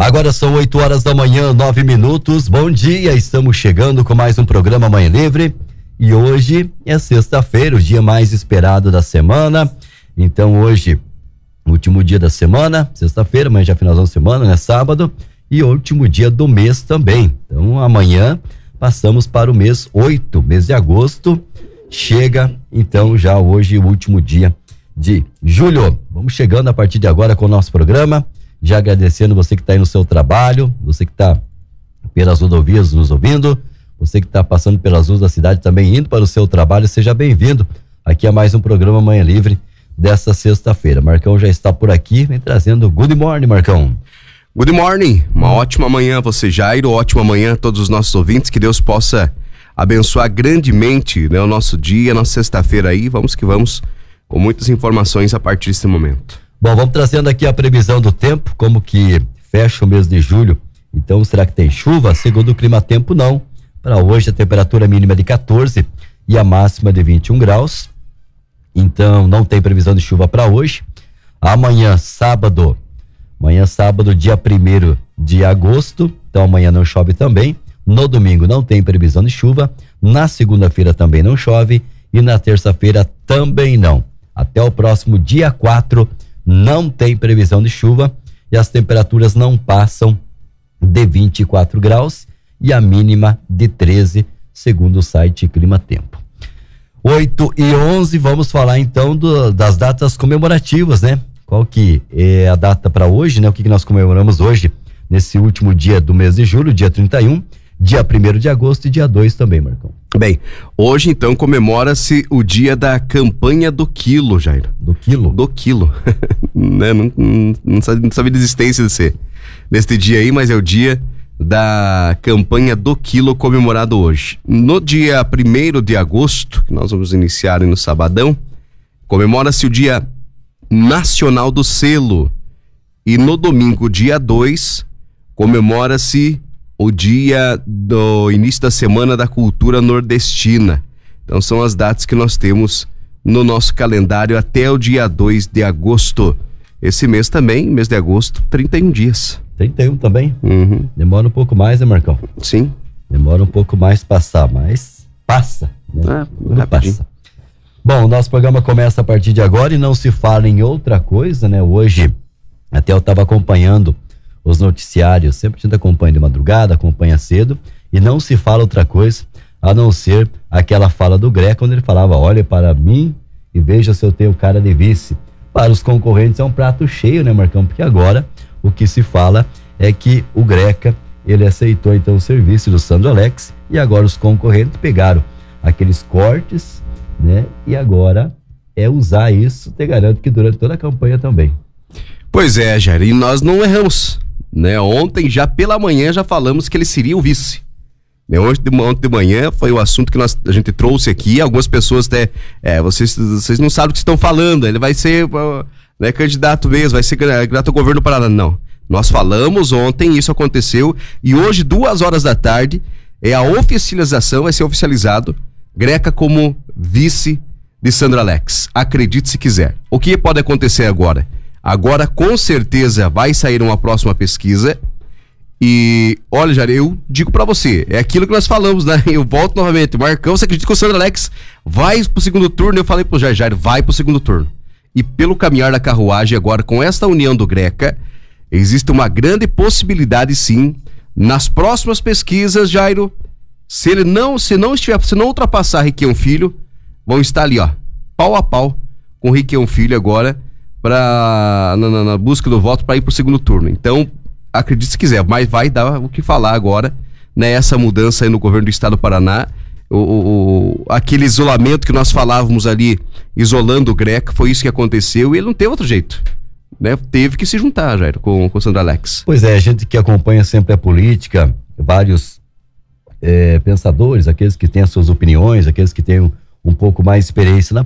Agora são 8 horas da manhã, 9 minutos. Bom dia, estamos chegando com mais um programa Manhã Livre. E hoje é sexta-feira, o dia mais esperado da semana. Então hoje, último dia da semana, sexta-feira, mas já finalzão de semana, né? Sábado. E último dia do mês também. Então amanhã passamos para o mês 8, mês de agosto. Chega, então, já hoje o último dia de julho. Vamos chegando a partir de agora com o nosso programa. Já agradecendo você que está aí no seu trabalho, você que está pelas rodovias nos ouvindo, você que está passando pelas ruas da cidade também indo para o seu trabalho, seja bem-vindo aqui a mais um programa Manhã Livre desta sexta-feira. Marcão já está por aqui, vem trazendo Good Morning, Marcão. Good morning, uma ótima manhã a você, Jairo, ótima manhã a todos os nossos ouvintes, que Deus possa abençoar grandemente, né, o nosso dia, nossa sexta-feira aí, vamos que vamos, com muitas informações a partir desse momento. Bom, vamos trazendo aqui a previsão do tempo, como que fecha o mês de julho. Então, será que tem chuva? Segundo o Climatempo, não. Para hoje, a temperatura mínima de 14 e a máxima de 21 graus. Então, não tem previsão de chuva para hoje. Amanhã, sábado, dia 1º de agosto. Então, amanhã não chove também. No domingo, não tem previsão de chuva. Na segunda-feira, também não chove. E na terça-feira, também não. Até o próximo dia 4, não tem previsão de chuva e as temperaturas não passam de 24 graus e a mínima de 13, segundo o site Climatempo. 8h11, vamos falar então das datas comemorativas, né? Qual que é a data para hoje, né? O que nós comemoramos hoje, nesse último dia do mês de julho, dia 31, dia 1º de agosto e dia 2 também, Marcão. Bem, hoje então comemora-se o dia da campanha do quilo, Jair. Do quilo? Do quilo. Né? Não sabia da existência desse dia aí, mas é o dia da campanha do quilo comemorado hoje. No dia 1º de agosto, que nós vamos iniciar no sabadão, comemora-se o dia nacional do selo. E no domingo, dia 2, comemora-se o dia do início da Semana da Cultura Nordestina. Então são as datas que nós temos no nosso calendário até o dia 2 de agosto. Esse mês também, mês de agosto, 31 dias. 31 também? Uhum. Demora um pouco mais, né, Marcão? Sim. Demora um pouco mais passar, mas passa, né? Passa. Bom, o nosso programa começa a partir de agora e não se fala em outra coisa, né? Hoje, até eu estava acompanhando os noticiários, sempre a gente acompanha de madrugada, acompanha cedo, e não se fala outra coisa a não ser aquela fala do Greca, quando ele falava: olhe para mim e veja se eu tenho cara de vice. Para os concorrentes é um prato cheio, né, Marcão? Porque agora o que se fala é que o Greca, ele aceitou então o serviço do Sandro Alex, e agora os concorrentes pegaram aqueles cortes, né, e agora é usar isso, te garanto que durante toda a campanha também. Pois é, Jair, e nós não erramos, né? Ontem, já pela manhã, já falamos que ele seria o vice. Né? Ontem de manhã foi o assunto que a gente trouxe aqui. Algumas pessoas até, vocês não sabem o que estão falando, ele vai ser candidato mesmo, vai ser candidato ao governo do Paraná. Não, nós falamos ontem, isso aconteceu, e hoje, 2h da tarde, é a oficialização, vai ser oficializado, Greca como vice de Sandro Alex. Acredite se quiser. O que pode acontecer agora? Agora, com certeza, vai sair uma próxima pesquisa. E, olha, Jair, eu digo pra você, é aquilo que nós falamos, né? Eu volto novamente. Marcão, você acredita que o Sandro Alex vai pro segundo turno? Eu falei pro Jair, vai pro segundo turno. E pelo caminhar da carruagem, agora, com esta união do Greca, existe uma grande possibilidade, sim, nas próximas pesquisas, Jairo, se não ultrapassar Requião Filho, vão estar ali, ó, pau a pau com Requião Filho agora, na busca do voto para ir pro segundo turno. Então, acredite se quiser, mas vai dar o que falar agora, né? Essa mudança aí no governo do estado do Paraná, aquele isolamento que nós falávamos ali, isolando o Greca, foi isso que aconteceu, e ele não teve outro jeito, né? Teve que se juntar, Jair, com o Sandro Alex. Pois é, a gente que acompanha sempre a política, vários pensadores, aqueles que têm as suas opiniões, aqueles que têm um pouco mais de experiência na